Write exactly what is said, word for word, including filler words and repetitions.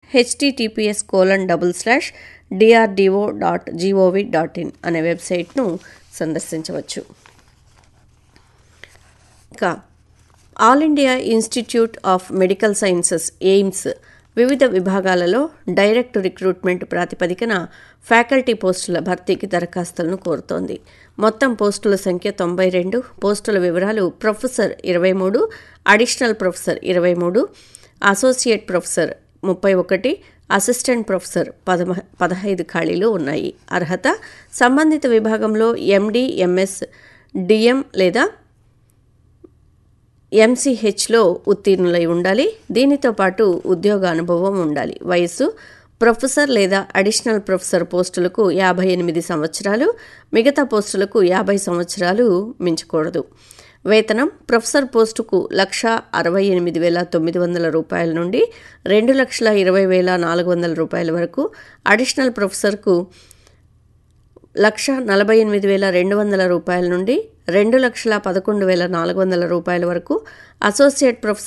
HTTPS colon double slash DRDO dot GOV dot in అనే వెబ్సైట్ను సందర్శించవచ్చు. ఇంకా all India institute of medical sciences AIIMS వివిధ విభాగాలలో డైరెక్ట్ రిక్రూట్మెంట్ ప్రాతిపదికన ఫ్యాకల్టీ పోస్టుల భర్తీకి దరఖాస్తులను కోరుతోంది. మొత్తం పోస్టుల సంఖ్య తొంభై రెండు. పోస్టుల వివరాలు: ప్రొఫెసర్ ఇరవై మూడు, అడిషనల్ ప్రొఫెసర్ ఇరవై మూడు, అసోసియేట్ ప్రొఫెసర్ ముప్పై ఒకటి, అసిస్టెంట్ ప్రొఫెసర్ పదమ పదహైదు ఖాళీలు ఉన్నాయి. అర్హత: సంబంధిత విభాగంలో ఎండి, ఎంఎస్, డిఎం లేదా ఎంసీహెచ్లో ఉత్తీర్ణులై ఉండాలి. దీనితో పాటు ఉద్యోగ అనుభవం ఉండాలి. వయస్సు: ప్రొఫెసర్ లేదా అడిషనల్ ప్రొఫెసర్ పోస్టులకు యాభై ఎనిమిది సంవత్సరాలు, మిగతా పోస్టులకు యాభై సంవత్సరాలు మించకూడదు. వేతనం: ప్రొఫెసర్ పోస్టుకు లక్ష అరవై ఎనిమిది వేల తొమ్మిది వందల రూపాయల నుండి రెండు లక్షల ఇరవై వేల నాలుగు వందల రూపాయల వరకు, అడిషనల్ ప్రొఫెసర్కు లక్ష నలభై ఎనిమిది వేల రెండు వందల రూపాయల నుండి రెండు లక్షల పదకొండు వేల నాలుగు వందల రూపాయల వరకు, అసోసియేట్ ప్రొఫెసర్